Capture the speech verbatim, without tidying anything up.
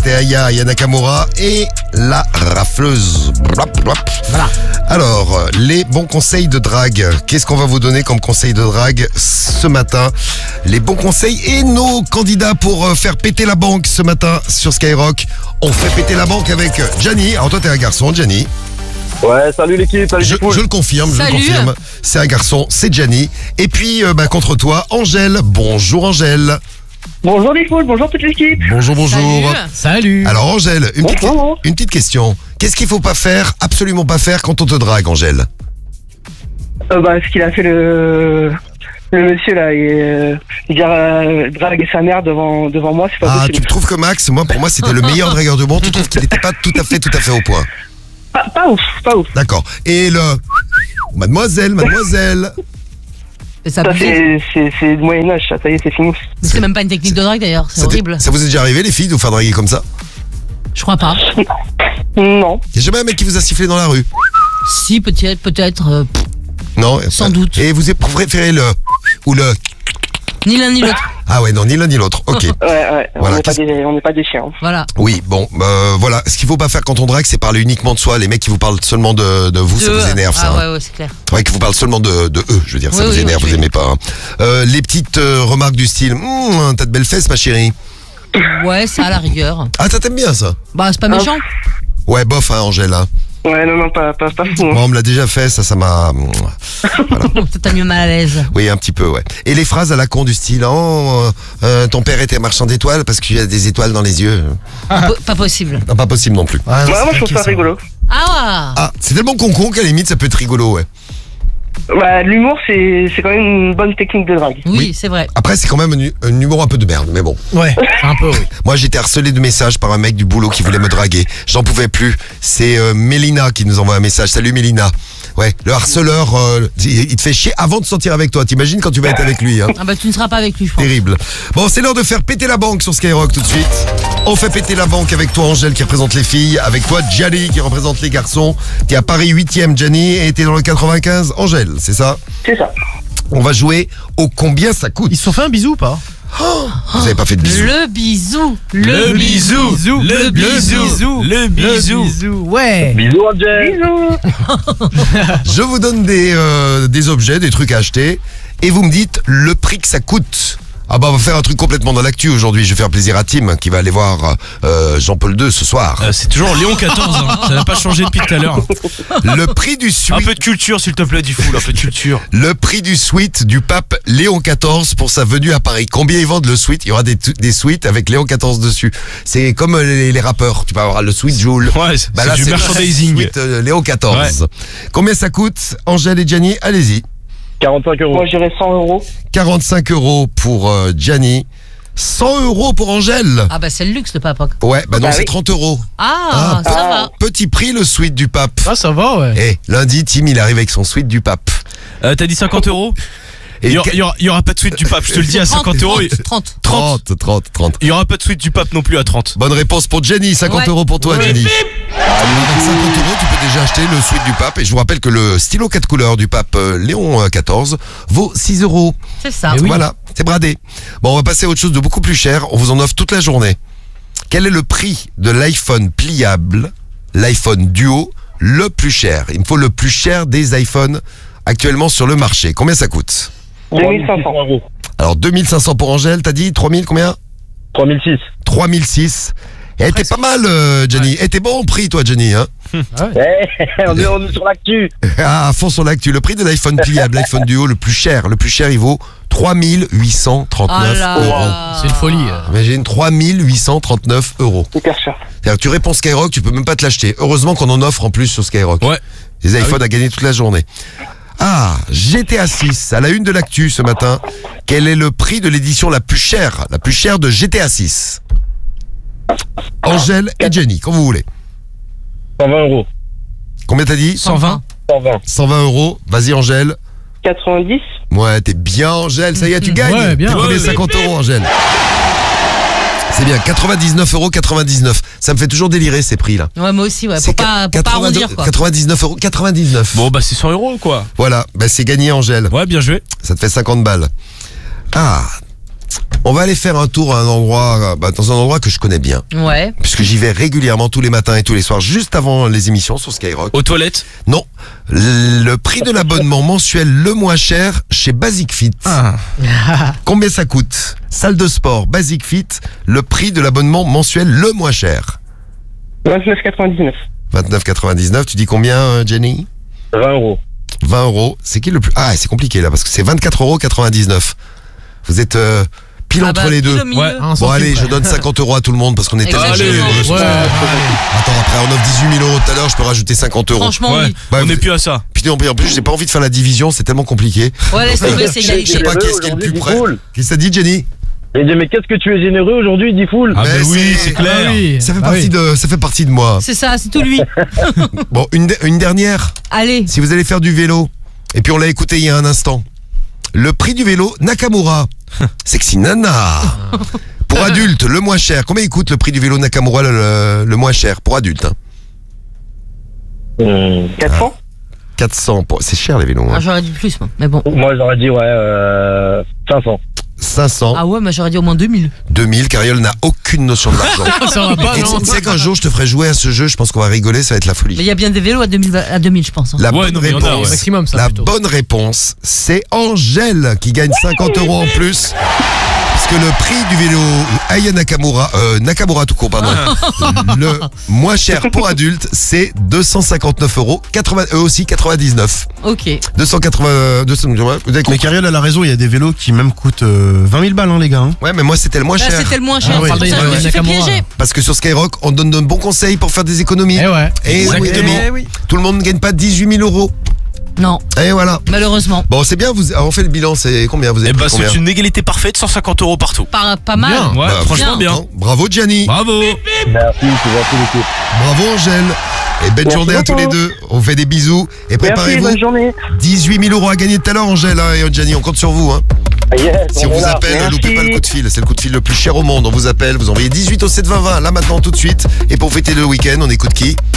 c'était Aya, Aya Nakamura et la rafleuse. Voilà. Alors, les bons conseils de drague. Qu'est-ce qu'on va vous donner comme conseil de drague ce matin? Les bons conseils et nos candidats pour faire péter la banque ce matin sur Skyrock. On fait péter la banque avec Gianni. Alors toi, t'es un garçon, Gianni. Ouais, salut l'équipe, salut Je, les poules. je le confirme, je le Salut. confirme. C'est un garçon, c'est Gianni. Et puis, euh, bah, contre toi, Angèle. Bonjour Angèle. Bonjour les poules, bonjour toute l'équipe. Bonjour, bonjour. Salut. Salut. Alors Angèle, une petite, Bonjour. une petite question. Qu'est-ce qu'il faut pas faire, absolument pas faire quand on te drague, Angèle? Euh, bah, ce qu'il a fait le, le monsieur là, et, euh, dire euh, draguer sa mère devant, devant moi, c'est pas Ah, tu possible. trouves que Max, moi pour moi c'était le meilleur dragueur du monde. Tu trouves qu'il n'était pas tout à fait, tout à fait au point? Pas, pas ouf, pas ouf. D'accord. Et le mademoiselle, mademoiselle. Et ça, Ça, abusé. c'est, c'est, c'est le Moyen-Âge, ça, ça y est, c'est fini. Mais c'est même pas une technique de drague d'ailleurs, c'est Ça t'est- horrible. Ça vous est déjà arrivé les filles de vous faire draguer comme ça? Je crois pas. Non. Y a jamais un mec qui vous a sifflé dans la rue? Si, peut-être, peut-être. euh, pff, Non. Sans doute. Et vous préférez le ou le? ni l'un ni l'autre. Ah ouais, non, ni l'un ni l'autre. Ok. Ouais, ouais, Voilà, on n'est pas, qu'est-ce- des- on n'est pas des chiens. Voilà. Oui, bon, euh, voilà. Ce qu'il faut pas faire quand on drague, c'est parler uniquement de soi. Les mecs qui vous parlent seulement de, de vous, ça Deux. vous énerve, ça. Ah hein. ouais, ouais, c'est clair. Ouais, qui vous parlent seulement de, de eux, je veux dire, ça Oui, vous oui, énerve, oui, vous oui. aimez pas. hein. Euh, les petites euh, remarques du style, Hum, t'as de belles fesses, ma chérie. Ouais, ça à la rigueur. Ah, ça t'aime bien ça? Bah, c'est pas méchant. Ouais, bof, hein, Angèle. Hein. Ouais, non, non, pas, pas, pas fou. Hein. Moi, on me l'a déjà fait, ça, ça m'a. Peut-être t'as mieux mal à l'aise. Oui, un petit peu, ouais. Et les phrases à la con du style, oh, euh, euh, ton père était marchand d'étoiles parce qu'il y a des étoiles dans les yeux. Po- Pas possible. Non, pas possible non plus. Ouais, non, Ouais, c'est moi, je trouve compliqué, ça rigolo. Ah Ah, c'est tellement con-con qu'à la limite, ça peut être rigolo, ouais. Bah, l'humour, c'est, c'est quand même une bonne technique de drague. oui, Oui. c'est vrai. Après, c'est quand même un, hu- un humour un peu de merde, mais bon. Ouais, un peu, oui. Moi, j'étais harcelé de messages par un mec du boulot qui voulait me draguer. J'en pouvais plus. C'est euh, Mélina qui nous envoie un message. Salut Mélina. Ouais, le harceleur, euh, il il te fait chier avant de sortir avec toi. T'imagines quand tu vas être avec lui, hein. Ah bah, tu ne seras pas avec lui, je pense. Terrible. Bon, c'est l'heure de faire péter la banque sur Skyrock tout de suite. On fait péter la banque avec toi, Angèle, qui représente les filles. Avec toi, Gianni, qui représente les garçons. T'es à Paris huitième, Gianni, et t'es dans le quatre-vingt-quinze. Angèle, c'est ça? C'est ça. On va jouer au combien ça coûte. Ils se sont fait un bisou ou pas? Vous avez pas fait de bisous. Le bisou. Le bisou. Le bisou. Le bisou. Ouais. Bisous, Angel. Bisous. Je vous donne des, euh, des objets, des trucs à acheter, et vous me dites le prix que ça coûte. Ah bah on va faire un truc complètement dans l'actu aujourd'hui. Je vais faire plaisir à Tim qui va aller voir euh, Jean-Paul deux ce soir. Euh, c'est toujours Léon quatorze, hein. Ça n'a pas changé depuis tout à l'heure. Le prix du Un suite, peu de culture s'il te plaît, du fou, un peu de culture. le prix du suite du pape Léon quatorze pour sa venue à Paris. Combien ils vendent le suite? Il y aura des, des suites avec Léon quatorze dessus. C'est comme euh, les, les rappeurs. Tu peux avoir le suite Joule. Ouais, c'est Bah là, du c'est merchandising. le suite euh, Léon quatorze. Combien ça coûte, Angèle et Gianni? Allez-y. quarante-cinq euros. Moi, je dirais cent euros. quarante-cinq euros pour euh, Gianni. cent euros pour Angèle. Ah bah, c'est le luxe, le pape. Ouais, bah non, Bah c'est oui. trente euros. Ah, Ah. ça va. Petit prix, le suite du pape. Ah, ça va, ouais. Eh, lundi, Tim, il arrive avec son suite du pape. Euh, T'as dit cinquante euros? Et Il y, aura, il y aura- il y aura pas de suite du pape, je te le dis à cinquante euros. il- trente. trente, trente, trente. Il y aura pas de suite du pape non plus à trente. Bonne réponse pour Jenny, cinquante Ouais. euros pour toi, Ouais. Jenny. Avec cinquante euros, tu peux déjà acheter le suite du pape. Et je vous rappelle que le stylo quatre couleurs du pape euh, Léon euh, quatorze vaut six euros. C'est ça. Eh oui. Voilà, c'est bradé. Bon, on va passer à autre chose de beaucoup plus cher. On vous en offre toute la journée. Quel est le prix de l'iPhone pliable, l'iPhone Duo, le plus cher? Il me faut le plus cher des iPhones actuellement sur le marché. Combien ça coûte? deux mille cinq cents euros. Alors deux mille cinq cents pour Angèle, t'as dit trois mille combien? trois mille six. trois mille six. Eh, t'es pas mal, euh, Jenny. Eh, t'es bon au prix, toi, Jenny. Hein on, est, on est sur l'actu. ah, à fond sur l'actu. Le prix de l'iPhone pliable, l'iPhone Duo, le plus cher. Le plus cher, il vaut trois mille huit cent trente-neuf Ah là euros. là. C'est une folie. euh. Imagine, trois mille huit cent trente-neuf euros. Hyper cher. C'est-à-dire, tu réponds Skyrock, tu peux même pas te l'acheter. Heureusement qu'on en offre en plus sur Skyrock. Ouais. Les iPhones à gagner toute la journée. Ah, G T A six, à la une de l'actu ce matin. Quel est le prix de l'édition la plus chère, la plus chère de G T A six? Angèle et Jenny, quand vous voulez. cent vingt euros. Combien t'as dit? cent vingt. cent vingt. cent vingt euros. Vas-y, Angèle. quatre-vingt-dix. Ouais, t'es bien, Angèle. Ça y est, tu gagnes. Ouais, bien. T'es premier Ouais, cinquante euros, Angèle. C'est bien, quatre-vingt-dix-neuf euros quatre-vingt-dix-neuf. Ça me fait toujours délirer ces prix-là. Ouais, moi aussi, ouais. C'est Pour pas, pour pas arrondir, quoi. quatre-vingt-dix-neuf euros quatre-vingt-dix-neuf. Bon bah c'est cent euros quoi. Voilà, bah, c'est gagné, Angèle. Ouais, bien joué. Ça te fait cinquante balles. Ah, On va aller faire un tour à un endroit, bah, dans un endroit que je connais bien. Ouais. Puisque j'y vais régulièrement tous les matins et tous les soirs, juste avant les émissions sur Skyrock. Aux toilettes. Non, le prix de l'abonnement mensuel le moins cher chez Basic Fit. Ah. Combien ça coûte? Salle de sport, Basic Fit, le prix de l'abonnement mensuel le moins cher. vingt-neuf quatre-vingt-dix-neuf. vingt-neuf quatre-vingt-dix-neuf, tu dis combien, euh, Jenny? vingt euros. vingt euros. C'est qui le plus... Ah, c'est compliqué là, parce que c'est vingt-quatre euros quatre-vingt-dix-neuf. Vous êtes euh, pile Ah entre bah, les pile deux. au milieu. Ouais. Un Bon centime allez, près. je donne cinquante euros à tout le monde parce qu'on était... Exagérément. Allez, Ouais. Attends, après on offre dix-huit mille euros tout à l'heure, je peux rajouter cinquante euros. Franchement, Ouais. oui. Bah, On n'est vous- plus à ça. Puis en plus, en plus, j'ai pas envie de faire la division, c'est tellement compliqué. Ouais, laisse tomber, c'est Je sais égalité. pas qui est-ce qui est le plus près. Qu'est-ce que ça dit, Jenny? Il dit, mais qu'est-ce que tu es généreux aujourd'hui, dit Foul. Ah Mais bah oui, c'est- c'est clair. Ah oui. Ça fait, Bah partie oui. de, ça fait partie de moi. C'est ça, c'est tout lui. Bon, une, de- une dernière. Allez. Si vous allez faire du vélo, et puis on l'a écouté il y a un instant, le prix du vélo Nakamura, Sexy Nana, pour adultes, le moins cher. Combien il coûte le prix du vélo Nakamura le, le- le moins cher pour adultes, hein? quatre cents. quatre cents, pour- c'est cher les vélos. Hein. Ah, j'aurais dit plus, moi. Mais bon. Moi, j'aurais dit, ouais, euh, cinq cents. cinq cents, Ah ouais, mais j'aurais dit au moins deux mille. deux mille, Cariole n'a aucune notion de l'argent. Ça va pas, Et non? tu sais qu'un jour je te ferai jouer à ce jeu, je pense qu'on va rigoler, ça va être la Mais folie. il y a bien des vélos à deux mille, à deux mille je pense. hein. La Ouais, bonne non, mais il y en a, réponse, ouais. Maximum, ça, la plutôt. bonne réponse, c'est Angèle qui gagne cinquante euros en plus. Parce que le prix du vélo Aya Nakamura, euh, Nakamura tout court, pardon, le moins cher pour adultes, c'est deux cent cinquante-neuf euros, quatre-vingts, eux aussi quatre-vingt-dix-neuf. Ok. deux cent quatre-vingts, deux cents, vous avez Mais compris? Cariole, elle a raison, il y a des vélos qui même coûtent euh, vingt mille balles, hein, les gars. hein. Ouais, mais moi c'était le moins Là, cher. c'était le moins cher. Ah oui, C'est pour on ça parle que je de me suis fait Nakamura. piéger. Parce que sur Skyrock, on donne de bons conseils pour faire des économies. Eh ouais. Et oui, Exactement. tout le monde ne gagne pas dix-huit mille euros. Non, Et voilà. malheureusement. Bon, c'est bien, vous, on fait le bilan, c'est combien vous avez Eh pris bah, combien c'est une égalité parfaite, cent cinquante euros partout. Pas, pas mal. Bien. Ouais, Bah, franchement bien. Hein, bravo Gianni, Bravo. Merci, c'est gentil, l'équipe. bravo Angèle. Et belle Merci journée à tous les beaucoup. deux. On fait des bisous. Et Merci, préparez-vous. bonne journée. dix-huit mille euros à gagner tout à l'heure, Angèle hein, et Gianni. On compte sur vous. Hein. Yes, Si on est vous là. appelle, ne Merci. loupez pas le coup de fil. C'est le coup de fil le plus cher au monde. On vous appelle. Vous envoyez dix-huit au sept vingt vingt. Là maintenant, tout de suite. Et pour fêter le week-end, on écoute qui?